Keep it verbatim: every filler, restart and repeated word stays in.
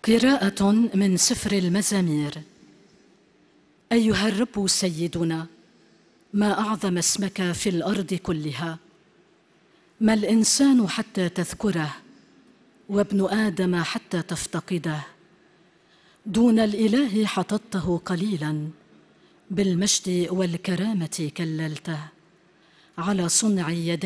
قراءة من سفر المزامير. أيها الرب سيدنا، ما أعظم اسمك في الأرض كلها. ما الإنسان حتى تذكره، وابن آدم حتى تفتقده. دون الإله حططته قليلا، بالمجد والكرامة كللته. على صنع يديه